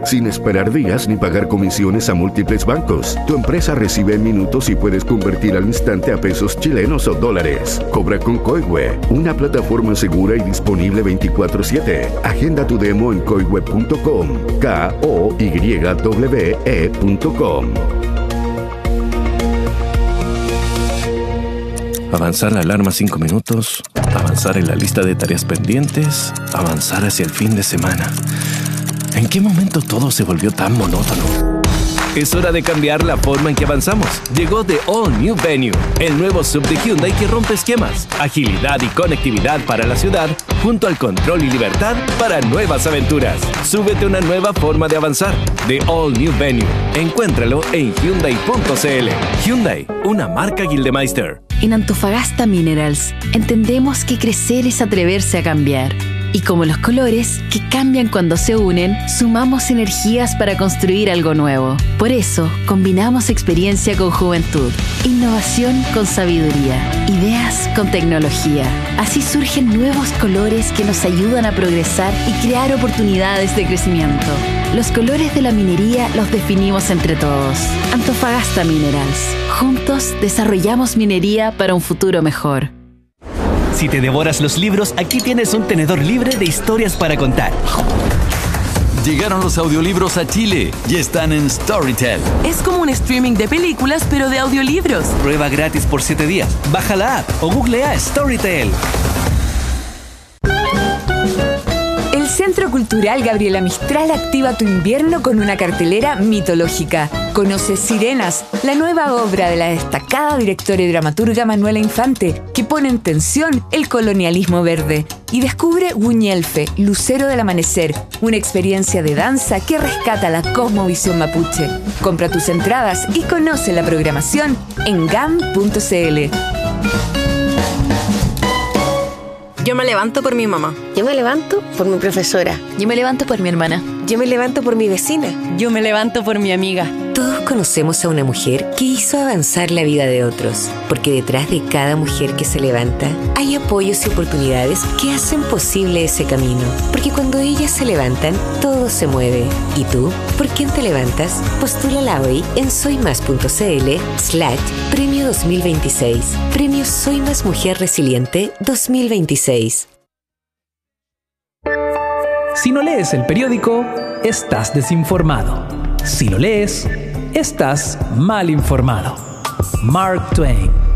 sin esperar días ni pagar comisiones a múltiples bancos. Tu empresa recibe en minutos y puedes convertir al instante a pesos chilenos o dólares. Cobra con Koiwe, una plataforma segura y disponible 24/7. Agenda tu demo en koiwe.com, KOYWE.com. Avanzar la alarma 5 minutos, avanzar en la lista de tareas pendientes, avanzar hacia el fin de semana. ¿En qué momento todo se volvió tan monótono? Es hora de cambiar la forma en que avanzamos. Llegó The All New Venue, el nuevo SUV de Hyundai que rompe esquemas, agilidad y conectividad para la ciudad, junto al control y libertad para nuevas aventuras. Súbete a una nueva forma de avanzar. The All New Venue. Encuéntralo en Hyundai.cl. Hyundai, una marca Gildemeister. En Antofagasta Minerals, entendemos que crecer es atreverse a cambiar. Y como los colores, que cambian cuando se unen, sumamos energías para construir algo nuevo. Por eso, combinamos experiencia con juventud, innovación con sabiduría, ideas con tecnología. Así surgen nuevos colores que nos ayudan a progresar y crear oportunidades de crecimiento. Los colores de la minería los definimos entre todos. Antofagasta Minerals. Juntos desarrollamos minería para un futuro mejor. Si te devoras los libros, aquí tienes un tenedor libre de historias para contar. Llegaron los audiolibros a Chile y están en Storytel. Es como un streaming de películas, pero de audiolibros. Prueba gratis por 7 días. Baja la app o googlea Storytel. El Centro Cultural Gabriela Mistral activa tu invierno con una cartelera mitológica. Conoce Sirenas, la nueva obra de la destacada directora y dramaturga Manuela Infante, que pone en tensión el colonialismo verde. Y descubre Guñelfe, Lucero del Amanecer, una experiencia de danza que rescata la cosmovisión mapuche. Compra tus entradas y conoce la programación en gam.cl. Yo me levanto por mi mamá. Yo me levanto por mi profesora. Yo me levanto por mi hermana. Yo me levanto por mi vecina. Yo me levanto por mi amiga. Todos conocemos a una mujer que hizo avanzar la vida de otros, porque detrás de cada mujer que se levanta hay apoyos y oportunidades que hacen posible ese camino. Porque cuando ellas se levantan, todo se mueve. ¿Y tú? ¿Por quién te levantas? Postúlala hoy en soymás.cl/premio 2026. Premio Soy Más Mujer Resiliente 2026. Si no lees el periódico, estás desinformado. Si lo lees, estás mal informado. Mark Twain.